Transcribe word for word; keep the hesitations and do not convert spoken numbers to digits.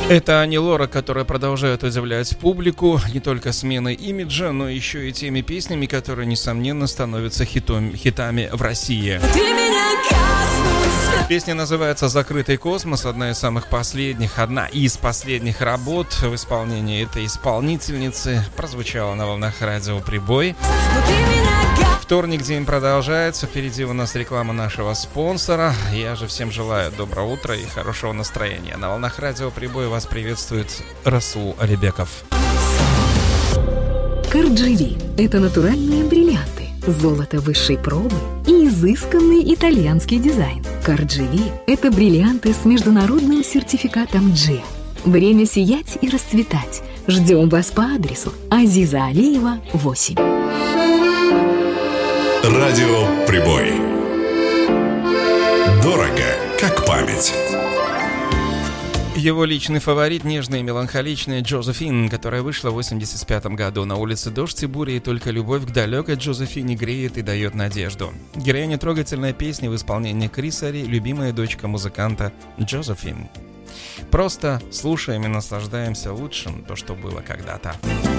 Это Ани Лорак, которая продолжает удивлять публику не только сменой имиджа, но еще и теми песнями, которые, несомненно, становятся хитом, хитами в России. Песня называется «Закрытый космос», одна из самых последних, одна из последних работ в исполнении этой исполнительницы. Прозвучала на волнах радио «Прибой». Вторник, день продолжается, впереди у нас реклама нашего спонсора. Я же всем желаю доброго утра и хорошего настроения. На волнах радио «Прибой» вас приветствует Расул Алибеков. Кардживи – это натуральные бриллианты, золото высшей пробы и изысканный итальянский дизайн. Кардживи – это бриллианты с международным сертификатом джи. Время сиять и расцветать. Ждем вас по адресу Азиза Алиева, восемь. Радио «Прибой». Дорого, как память. Его личный фаворит — нежная и меланхоличная Джозефин, которая вышла в восемьдесят пятом году. На улице дождь и буря, и только любовь к далекой Джозефине греет и дает надежду. Героиня трогательной песни в исполнении Криса Ри, любимая дочка музыканта Джозефин. Просто слушаем и наслаждаемся лучшим, то, что было когда-то.